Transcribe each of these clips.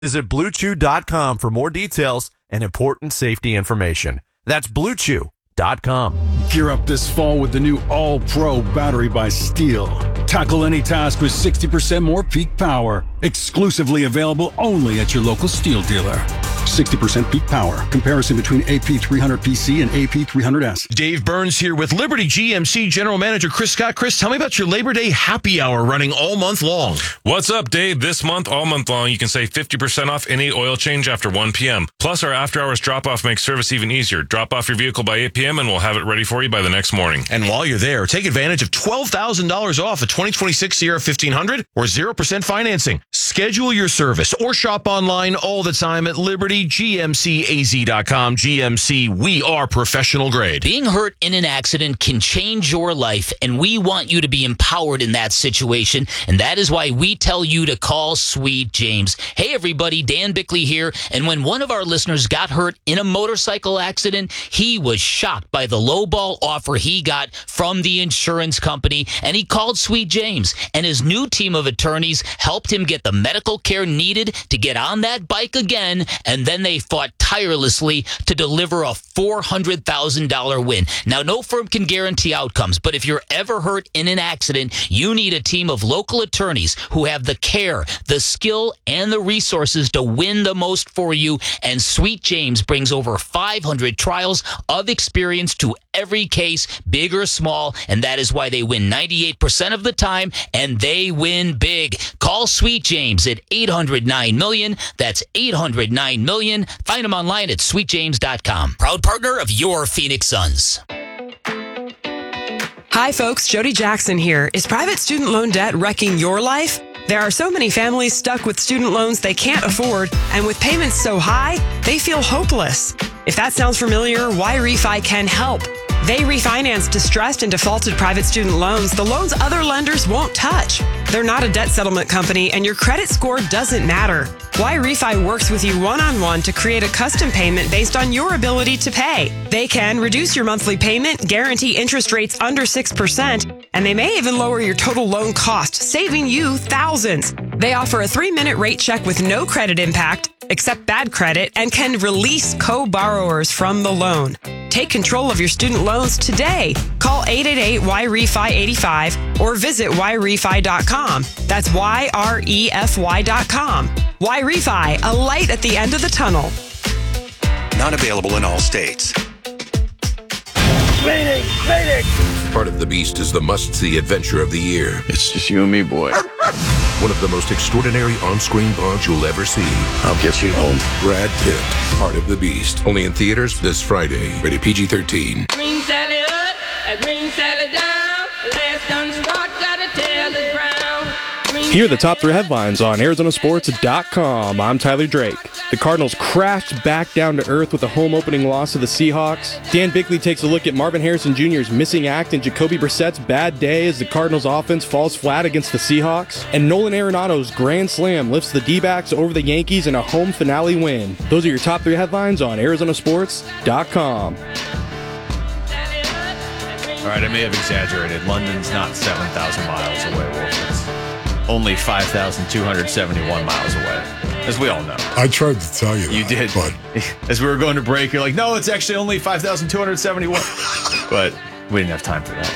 Visit BlueChew.com for more details and important safety information. That's BlueChew.com. Gear up this fall with the new All-Pro battery by Steel. Tackle any task with 60% more peak power. Exclusively available only at your local Steel dealer. 60% peak power. Comparison between AP300PC and AP300S. Dave Burns here with Liberty GMC General Manager Chris Scott. Chris, tell me about your Labor Day happy hour running all month long. What's up, Dave? This month, all month long, you can save 50% off any oil change after 1 p.m. Plus, our after-hours drop-off makes service even easier. Drop off your vehicle by 8 p.m. and we'll have it ready for you by the next morning. And while you're there, take advantage of $12,000 off a 2026 Sierra 1500 or 0% financing. Schedule your service or shop online all the time at LibertyGMCAZ.com. GMC, we are professional grade. Being hurt in an accident can change your life, and we want you to be empowered in that situation, and that is why we tell you to call Sweet James. Hey, everybody, Dan Bickley here, and when one of our listeners got hurt in a motorcycle accident, he was shocked by the lowball offer he got from the insurance company, and he called Sweet James, and his new team of attorneys helped him get the medical care needed to get on that bike again, and then they fought tirelessly to deliver a $400,000 win. Now, no firm can guarantee outcomes, but if you're ever hurt in an accident, you need a team of local attorneys who have the care, the skill, and the resources to win the most for you, and Sweet James brings over 500 trials of experience to every case, big or small, and that is why they win 98% of the time, and they win big. Call Sweet James at 800-9-million. That's 800-9-million. Find them online at sweetjames.com. Proud partner of your Phoenix Suns. Hi, folks. Jody Jackson here. Is private student loan debt wrecking your life? There are so many families stuck with student loans they can't afford, and with payments so high, they feel hopeless. If that sounds familiar, YRefi can help. They refinance distressed and defaulted private student loans the loans other lenders won't touch. They're not a debt settlement company, and your credit score doesn't matter. YRefi works with you one-on-one to create a custom payment based on your ability to pay. They can reduce your monthly payment, guarantee interest rates under 6%, and they may even lower your total loan cost, saving you thousands. They offer a 3-minute rate check with no credit impact, accept bad credit, and can release co-borrowers from the loan. Take control of your student loans today. Call 888-YREFI-85 or visit YRefi.com. That's YREFY.com. YRefi, a light at the end of the tunnel. Not available in all states. Mayday! Mayday! Part of the Beast is the must-see adventure of the year. It's just you and me, boy. One of the most extraordinary on-screen bonds you'll ever see. I'll get you home. Brad Pitt, Part of the Beast. Only in theaters this Friday. Rated PG-13. Green Sally up, and green Sally down. Last done start, gotta tell the ground. Here are the top 3 headlines on ArizonaSports.com. I'm Tyler Drake. The Cardinals crashed back down to earth with a home opening loss to the Seahawks. Dan Bickley takes a look at Marvin Harrison Jr.'s missing act and Jacoby Brissett's bad day as the Cardinals offense falls flat against the Seahawks. And Nolan Arenado's grand slam lifts the D-backs over the Yankees in a home finale win. Those are your top 3 headlines on ArizonaSports.com. All right, I may have exaggerated. London's not 7,000 miles away, Wolf. It's only 5,271 miles away, as we all know. I tried to tell you that. You did. But as we were going to break, you're like, no, it's actually only 5,271. But we didn't have time for that.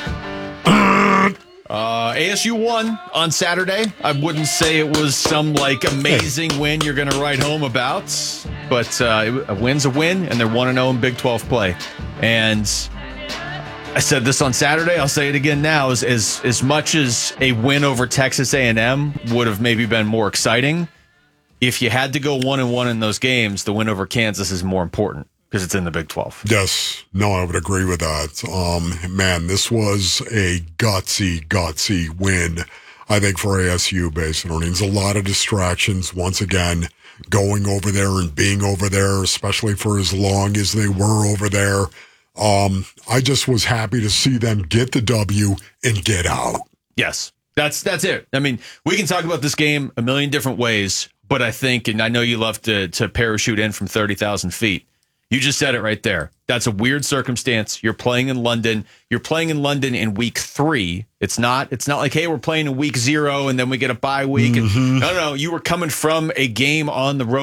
ASU won on Saturday. I wouldn't say it was some amazing win you're going to write home about, but a win's a win, and they're 1-0 in Big 12 play. And I said this on Saturday. I'll say it again now. As much as a win over Texas A&M would have maybe been more exciting, if you had to go 1-1 in those games, the win over Kansas is more important because it's in the Big 12. Yes. No, I would agree with that. Man, this was a gutsy win, I think, for ASU based on earnings. A lot of distractions, once again, going over there and being over there, especially for as long as they were over there. I just was happy to see them get the W and get out. Yes, that's it. I mean, we can talk about this game a million different ways, but I think, and I know you love to parachute in from 30,000 feet, You just said it right there. That's a weird circumstance. You're playing in London. You're playing in London in week 3. It's not like, hey, we're playing in week 0 and then we get a bye week. No. You were coming from a game on the road